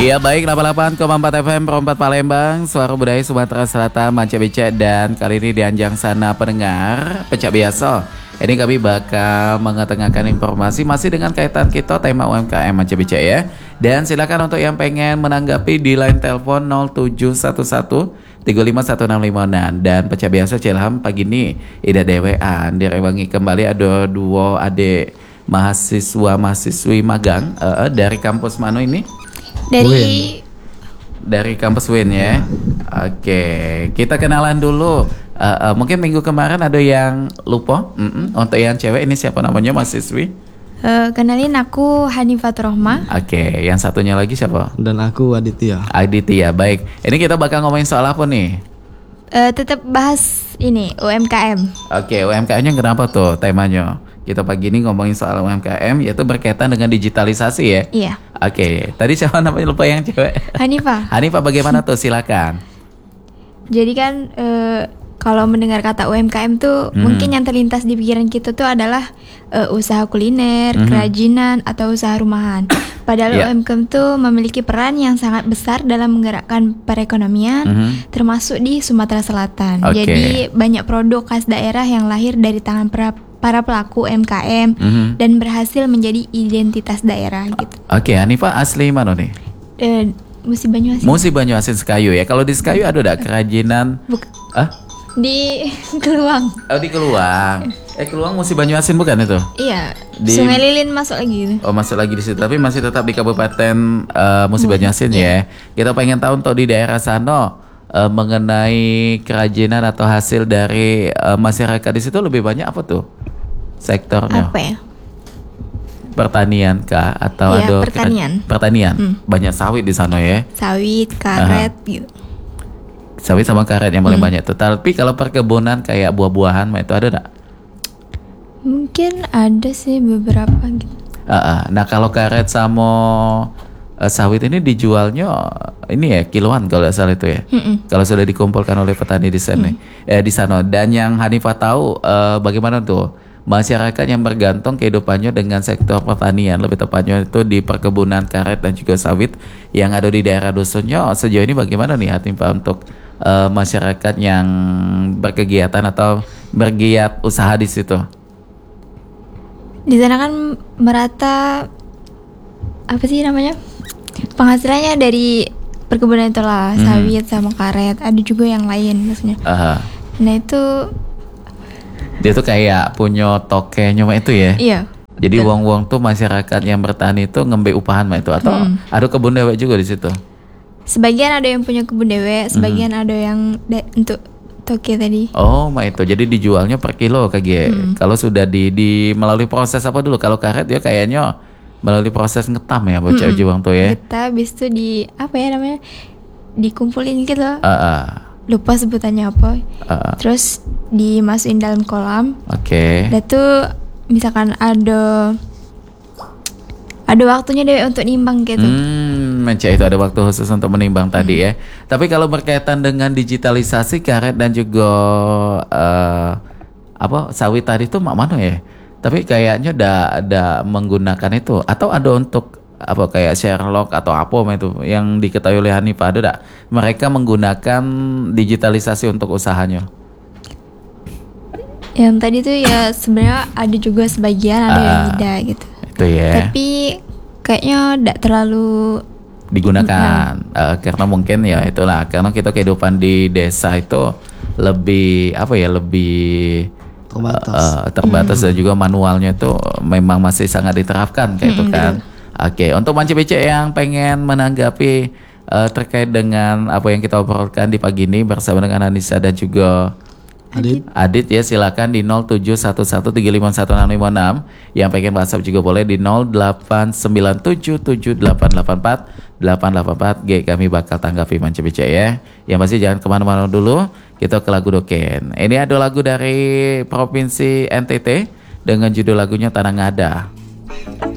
Iya baik, 88,4 FM Perempat Palembang, Suara Budaya Sumatera Selatan, Manca Becek. Dan kali ini di Anjang Sana pendengar Pecak Biasa, ini kami bakal mengetengahkan informasi masih dengan kaitan kita tema UMKM Manca Becek ya. Dan silakan untuk yang pengen menanggapi di line telepon 0711 351656. Dan Pecak Biasa Cilham pagi ini ida dewean direwangi kembali ada dua adik mahasiswi magang dari kampus mana ini? Dari kampus Win ya. Oke, kita kenalan dulu. Mungkin minggu kemarin ada yang lupa. Untuk yang cewek ini siapa namanya mahasiswi? Kenalin, aku Hanifat Rohma. Oke, yang satunya lagi siapa? Dan aku Aditya. Aditya, baik. Ini kita bakal ngomongin soal apa nih? Tetap bahas ini UMKM. Oke, UMKM-nya kenapa tuh temanya? Kita pagi ini ngomongin soal UMKM, yaitu berkaitan dengan digitalisasi ya. Iya. Oke, tadi siapa namanya lupa yang cewek? Hanifah. Hanifah, bagaimana tuh? Silakan. Jadi kan kalau mendengar kata UMKM tuh mungkin yang terlintas di pikiran kita tuh adalah usaha kuliner, kerajinan atau usaha rumahan. Padahal UMKM tuh memiliki peran yang sangat besar dalam menggerakkan perekonomian, termasuk di Sumatera Selatan. Jadi banyak produk khas daerah yang lahir dari tangan para pelaku UMKM dan berhasil menjadi identitas daerah gitu. Oke, Hanifah asli mana nih? Musi Banyuasin. Musi Banyuasin Sekayu ya. Kalau di Sekayu ada enggak kerajinan? Di Keluang. Oh, di Keluang. Keluang Musi Banyuasin bukan itu? Iya. Sungai Lilin masuk lagi. Oh, masuk lagi di situ. Tapi masih tetap di Kabupaten Musi Banyuasin ya. Kita pengen tahu untuk di daerah sana mengenai kerajinan atau hasil dari masyarakat di situ lebih banyak apa tuh sektornya? Apa ya? Pertanian kah atau ya, ada pertanian. Banyak sawit di sana ya? Sawit, karet gitu. Sawit sama karet yang paling banyak tuh. Tapi kalau perkebunan kayak buah-buahan itu ada enggak? Mungkin ada sih beberapa gitu. Nah kalau karet sama sawit ini dijualnya ini ya kiloan kalau nggak salah itu ya. Kalau sudah dikumpulkan oleh petani di sana, di sana. Dan yang Hanifah tahu bagaimana tuh masyarakat yang bergantung kehidupannya dengan sektor pertanian, lebih tepatnya itu di perkebunan karet dan juga sawit yang ada di daerah dusunnya. Sejauh ini bagaimana nih Hanifah untuk masyarakat yang berkegiatan atau bergiat usaha di situ? Di sana kan merata apa sih namanya? Penghasilannya dari perkebunan itulah, sawit sama karet. Ada juga yang lain maksudnya. Nah itu dia tuh kayak punya tokenya itu ya. Iya. Jadi uang tuh masyarakat yang bertani itu ngembe upahan itu atau ada kebun dewek juga di situ. Sebagian ada yang punya kebun dewek, sebagian ada yang untuk toke tadi. Oh, itu. Jadi dijualnya per kilo kayak. Kalau sudah di melalui proses apa dulu? Kalau karet ya kayaknya melalui proses ngetam ya bocah juang tuh ya. Kita habis itu di apa ya namanya? Dikumpulin gitu. Lupa sebutannya apa. Terus dimasukin dalam kolam. Oke. Dan tuh misalkan ada waktunya deh untuk nimbang gitu. Mencari itu ada waktu khusus untuk menimbang tadi ya. Tapi kalau berkaitan dengan digitalisasi karet dan juga sawit tadi itu mana ya? Tapi kayaknya ada menggunakan itu atau ada untuk apa kayak Sherlock atau apa itu yang diketahui oleh Hanifah ada enggak? Mereka menggunakan digitalisasi untuk usahanya. Yang tadi tuh ya sebenarnya ada juga sebagian ada yang tidak gitu. Itu ya. Tapi kayaknya tidak terlalu digunakan karena mungkin ya itulah karena kita kehidupan di desa itu lebih terbatas dan juga manualnya itu memang masih sangat diterapkan kayak itu kan. Oke, untuk Manca Becek yang pengen menanggapi terkait dengan apa yang kita obrolkan di pagi ini bersama dengan Anissa dan juga Adit ya, silakan di 0711351656. Yang pengen WhatsApp juga boleh di 08977884 G, kami bakal tanggapi Manca Becek ya. Yang pasti jangan kemana-mana dulu, kita ke lagu Doken. Ini ada lagu dari Provinsi NTT dengan judul lagunya Tanah Ngada.